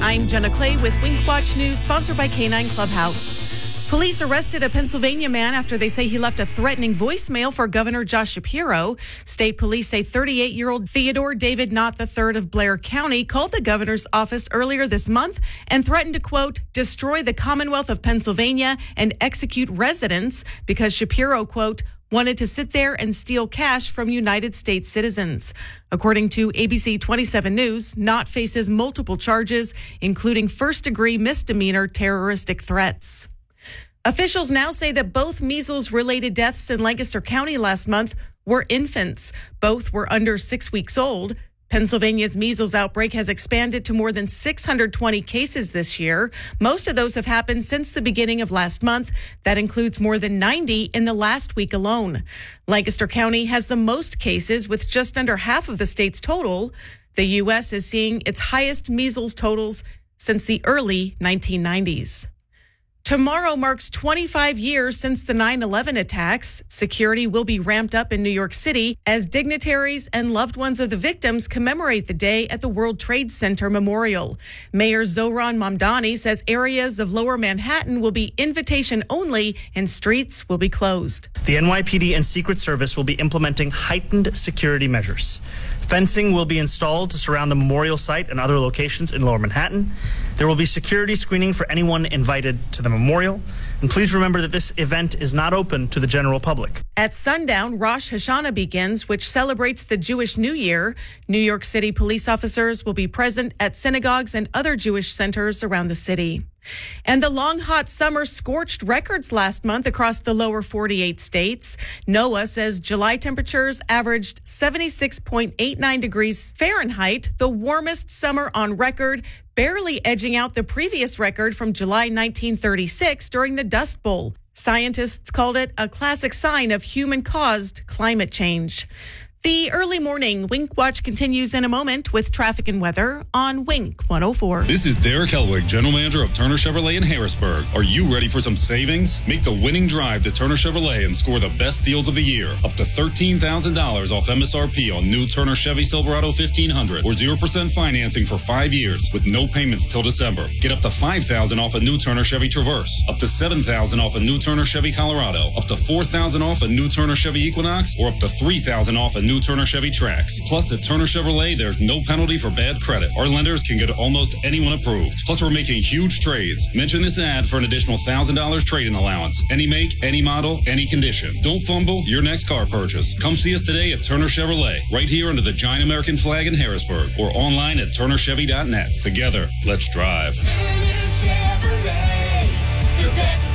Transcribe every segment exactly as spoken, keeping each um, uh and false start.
I'm Jenna Clay with Wink Watch News, sponsored by K nine Clubhouse. Police arrested a Pennsylvania man after they say he left a threatening voicemail for Governor Josh Shapiro. State police say thirty-eight-year-old Theodore David Knott the third of Blair County called the governor's office earlier this month and threatened to, quote, destroy the Commonwealth of Pennsylvania and execute residents because Shapiro, quote, wanted to sit there and steal cash from United States citizens. According to A B C twenty-seven News, Knott faces multiple charges, including first-degree misdemeanor terroristic threats. Officials now say that both measles-related deaths in Lancaster County last month were infants. Both were under six weeks old. Pennsylvania's measles outbreak has expanded to more than six hundred twenty cases this year. Most of those have happened since the beginning of last month. That includes more than ninety in the last week alone. Lancaster County has the most cases, with just under half of the state's total. The U S is seeing its highest measles totals since the early nineteen nineties. Tomorrow marks twenty-five years since the nine eleven attacks. Security will be ramped up in New York City as dignitaries and loved ones of the victims commemorate the day at the World Trade Center Memorial. Mayor Zohran Mamdani says areas of Lower Manhattan will be invitation only and streets will be closed. The N Y P D and Secret Service will be implementing heightened security measures. Fencing will be installed to surround the memorial site and other locations in Lower Manhattan. There will be security screening for anyone invited to the memorial. And please remember that this event is not open to the general public. At sundown, Rosh Hashanah begins, which celebrates the Jewish New Year. New York City police officers will be present at synagogues and other Jewish centers around the city. And the long, hot summer scorched records last month across the lower forty-eight states. NOAA says July temperatures averaged seventy-six point eight nine degrees Fahrenheit, the warmest summer on record, barely edging out the previous record from July nineteen thirty-six during the Dust Bowl. Scientists called it a classic sign of human-caused climate change. The early morning Wink Watch continues in a moment with traffic and weather on Wink one oh four. This is Derek Helwig, General Manager of Turner Chevrolet in Harrisburg. Are you ready for some savings? Make the winning drive to Turner Chevrolet and score the best deals of the year. Up to thirteen thousand dollars off M S R P on new Turner Chevy Silverado fifteen hundred or zero percent financing for five years with no payments till December. Get up to five thousand dollars off a new Turner Chevy Traverse. Up to seven thousand dollars off a new Turner Chevy Colorado. Up to four thousand dollars off a new Turner Chevy Equinox or up to three thousand dollars off a new Turner Chevy Trax. Plus, at Turner Chevrolet, there's no penalty for bad credit. Our lenders can get almost anyone approved. Plus, we're making huge trades. Mention this ad for an additional one thousand dollars trade-in allowance. Any make, any model, any condition. Don't fumble your next car purchase. Come see us today at Turner Chevrolet, right here under the giant American flag in Harrisburg, or online at turner chevy dot net. Together, let's drive. Turner Chevrolet, the best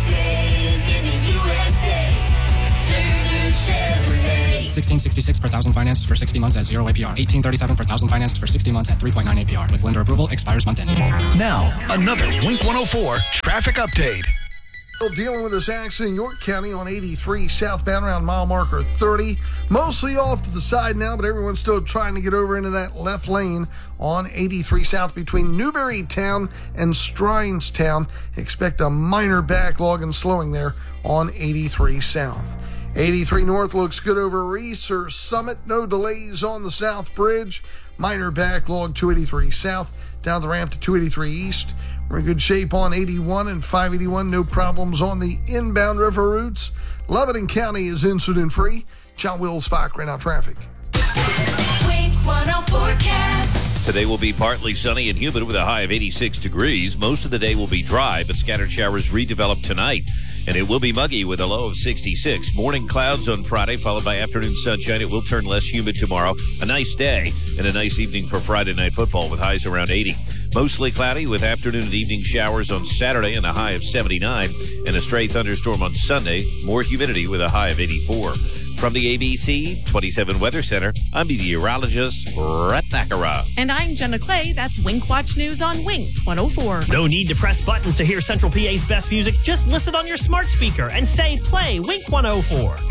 prices in the U S A. Turner Chevrolet. sixteen sixty-six per thousand financed for sixty months at zero A P R. eighteen thirty-seven per thousand financed for sixty months at three point nine A P R. With lender approval, expires month end. Now, another Wink one oh four traffic update. Dealing with this accident in York County on eighty-three southbound around mile marker thirty. Mostly off to the side now, but everyone's still trying to get over into that left lane on eighty-three south between Newberrytown and Strinestown. Expect a minor backlog and slowing there on eighty-three south. eighty-three north looks good over Reese or Summit. No delays on the South Bridge. Minor backlog two eighty-three south down the ramp to two eighty-three east. We're in good shape on eighty-one and five eighty-one. No problems on the inbound river routes. Lebanon County is incident-free. John Wills, Fox, right now traffic. Wink one oh four cast. Today will be partly sunny and humid with a high of eighty-six degrees. Most of the day will be dry, but scattered showers redevelop tonight. And it will be muggy with a low of sixty-six. Morning clouds on Friday, followed by afternoon sunshine. It will turn less humid tomorrow. A nice day and a nice evening for Friday Night Football with highs around eighty. Mostly cloudy with afternoon and evening showers on Saturday and a high of seventy-nine. And a stray thunderstorm on Sunday. More humidity with a high of eighty-four. From the A B C twenty-seven Weather Center, I'm meteorologist Brett Thakara. And I'm Jenna Clay. That's Wink Watch News on Wink one oh four. No need to press buttons to hear Central P A's best music. Just listen on your smart speaker and say, play Wink one oh four.